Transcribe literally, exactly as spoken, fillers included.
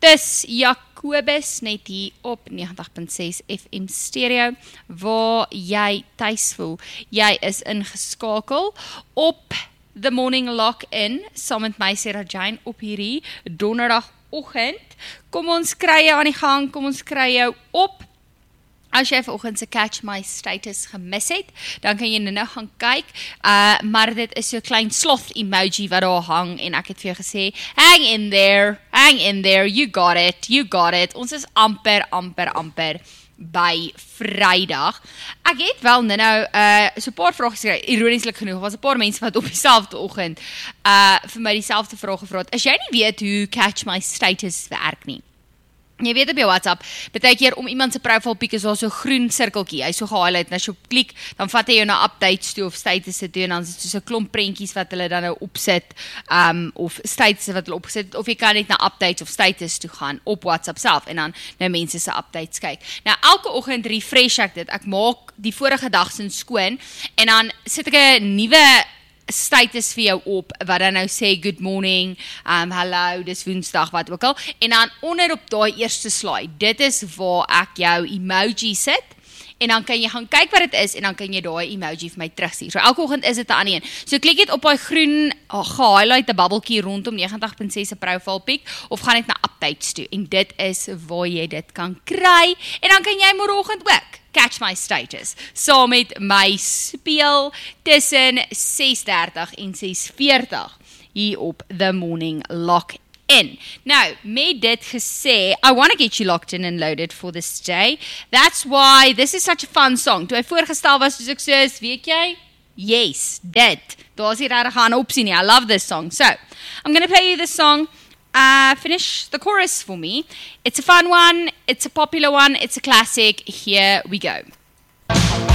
Dis Jacobus net hier op negentig punt ses F M stereo, waar jy tuis voel. Jy is ingeskakel op The Morning Lock-in, saam met my Sarah Jane op hierdie donderdagoggend. Kom ons kry jou aan die gang, kom ons kry jou op. As jy vanoggend se Catch My Status gemis het, dan kan jy nou gaan kyk, uh, maar dit is so 'n klein sloth emoji wat daar hang, en ek het vir jou gesê, hang in there, hang in there, you got it, you got it. Ons is amper, amper, amper by Vrydag. Ek het wel nou nou uh, so 'n paar vrae geskryf, ironieslik genoeg, was 'n paar mense wat op dieselfde oggend uh, vir my dieselfde vraag gevra het. As jy nie weet hoe Catch My Status werk nie, jy weet op jou WhatsApp, baie keer om iemand se profile pic is daar so groen sirkeltjie, hy so gehighlight, en as jy op klik, dan vat hy jou na updates toe, of status toe, en dan is dit so 'n klomp prentjies wat hulle dan nou opsit, um, of status wat hulle opgesit, of jy kan net na updates of status toe gaan, op WhatsApp self, en dan nou mense se updates kyk. Nou, elke oggend refresh ek dit, ek maak die vorige dag sin skoon, en dan sit ek 'n nuwe status vir jou op, wat dan nou sê, good morning, um, hello, dis woensdag, wat ook al, en dan onder op daai eerste slide, dit is waar ek jou emoji sit, en dan kan jy gaan kyk wat dit is, en dan kan jy daai emoji vir my terugstuur. So elke oggend is dit 'n ander een. So klik net op daai groen, oh, gehighlight 'n bubbeltjie rondom negentig punt ses se profile pic, of gaan net na updates toe, en dit is waar jy dit kan kry, en dan kan jy môreoggend ook Catch My Status, saam met my speel tussen ses dertig en ses veertig hier op The Morning Lock-in. Now, met dit gesê, I want to get you locked in and loaded for this day. That's why this is such a fun song. Toe hy voorgestel was, soos ek soos, weet jy? Yes, dit. Daar is hier regtig 'n opsie nie. I love this song. So, I'm going to play you this song. Uh, finish the chorus for me. It's a fun one, it's a popular one, it's a classic. Here we go.